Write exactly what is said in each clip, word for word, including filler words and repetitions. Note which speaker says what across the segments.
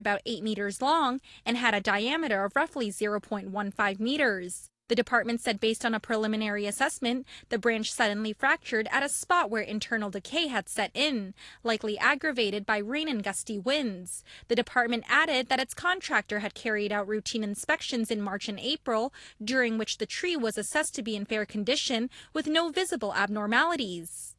Speaker 1: about eight meters long and had a diameter of roughly zero point one five meters. The department said based on a preliminary assessment, the branch suddenly fractured at a spot where internal decay had set in, likely aggravated by rain and gusty winds. The department added that its contractor had carried out routine inspections in March and April, during which the tree was assessed to be in fair condition with no visible abnormalities.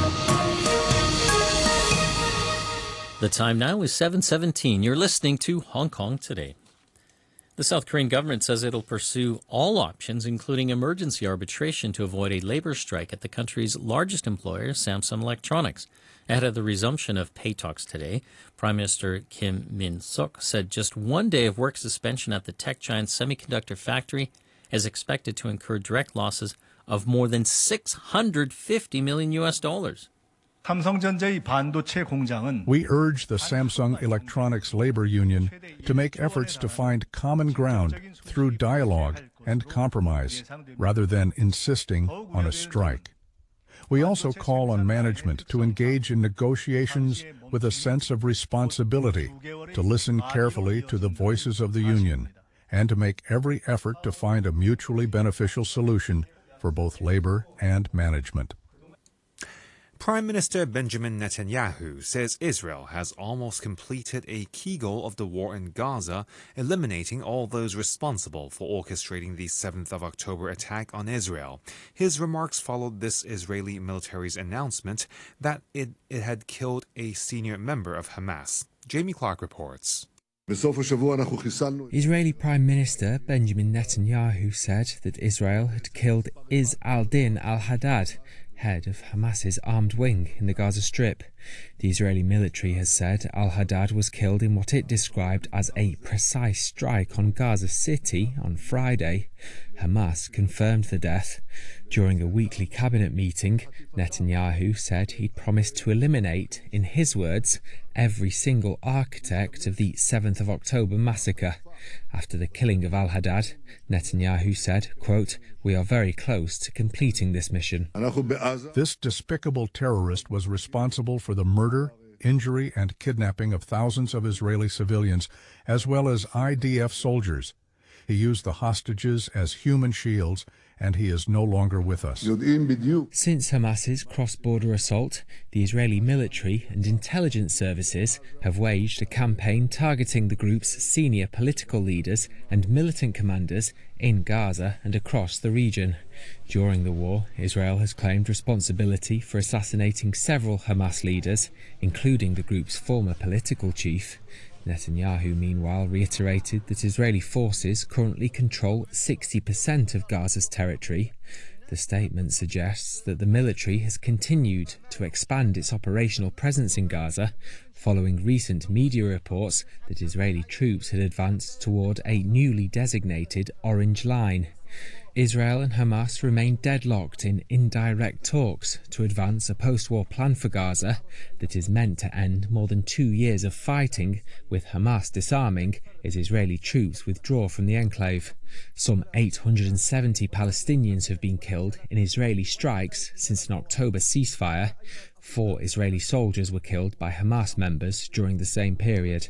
Speaker 2: The time now is seven seventeen. You're listening to Hong Kong Today. The South Korean government says it'll pursue all options, including emergency arbitration, to avoid a labor strike at the country's largest employer, Samsung Electronics. Ahead of the resumption of pay talks today, Prime Minister Kim Min-seok said just one day of work suspension at the tech giant's semiconductor factory is expected to incur direct losses of more than six hundred fifty million U S dollars.
Speaker 3: We urge the Samsung Electronics labor union to make efforts to find common ground through dialogue and compromise, rather than insisting on a strike. We also call on management to engage in negotiations with a sense of responsibility, to listen carefully to the voices of the union, and to make every effort to find a mutually beneficial solution for both labor and management.
Speaker 4: Prime Minister Benjamin Netanyahu says Israel has almost completed a key goal of the war in Gaza, eliminating all those responsible for orchestrating the seventh of October attack on Israel. His remarks followed this Israeli military's announcement that it, it had killed a senior member of Hamas. Jamie Clark reports.
Speaker 5: Israeli Prime Minister Benjamin Netanyahu said that Israel had killed Izz al-Din al-Haddad, head of Hamas's armed wing in the Gaza Strip. The Israeli military has said al-Haddad was killed in what it described as a precise strike on Gaza City on Friday. Hamas confirmed the death. During a weekly cabinet meeting, Netanyahu said he'd promised to eliminate, in his words, every single architect of the seventh of October massacre. After the killing of al-Haddad, Netanyahu said, quote, "We are very close to completing this mission."
Speaker 3: This despicable terrorist was responsible for the murder, injury, and kidnapping of thousands of Israeli civilians, as well as I D F soldiers. He used the hostages as human shields, and he is no longer with us.
Speaker 5: Since Hamas's cross-border assault, the Israeli military and intelligence services have waged a campaign targeting the group's senior political leaders and militant commanders in Gaza and across the region. During the war, Israel has claimed responsibility for assassinating several Hamas leaders, including the group's former political chief. Netanyahu, meanwhile, reiterated that Israeli forces currently control sixty percent of Gaza's territory. The statement suggests that the military has continued to expand its operational presence in Gaza, following recent media reports that Israeli troops had advanced toward a newly designated Orange Line. Israel and Hamas remain deadlocked in indirect talks to advance a post-war plan for Gaza that is meant to end more than two years of fighting, with Hamas disarming as Israeli troops withdraw from the enclave. Some eight hundred seventy Palestinians have been killed in Israeli strikes since an October ceasefire. Four Israeli soldiers were killed by Hamas members during the same period.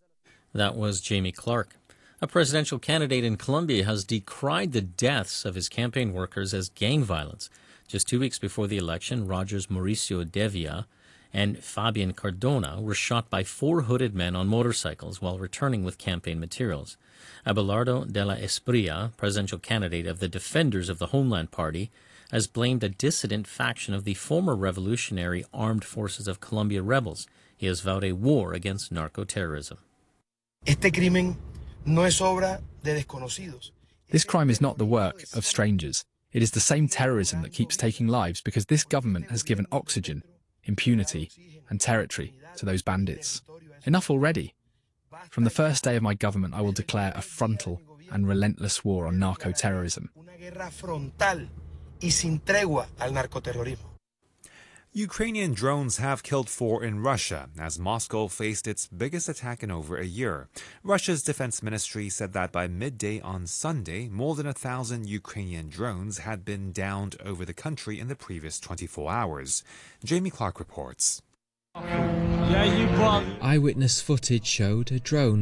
Speaker 2: That was Jamie Clark. A presidential candidate in Colombia has decried the deaths of his campaign workers as gang violence. Just two weeks before the election, Rogers Mauricio Devia and Fabian Cardona were shot by four hooded men on motorcycles while returning with campaign materials. Abelardo de la Espriella, presidential candidate of the Defenders of the Homeland Party, has blamed a dissident faction of the former revolutionary armed forces of Colombia rebels. He has vowed a war against narco-terrorism.
Speaker 6: Este crimen no es obra de desconocidos.
Speaker 7: This crime is not the work of strangers. It is the same terrorism that keeps taking lives because this government has given oxygen, impunity, and territory to those bandits. Enough already. From the first day of my government, I will declare a frontal and relentless war on narco-terrorism.
Speaker 4: Ukrainian drones have killed four in Russia as Moscow faced its biggest attack in over a year. Russia's defense ministry said that by midday on Sunday, more than a thousand Ukrainian drones had been downed over the country in the previous twenty-four hours. Jamie Clark reports.
Speaker 5: Eyewitness footage showed a drone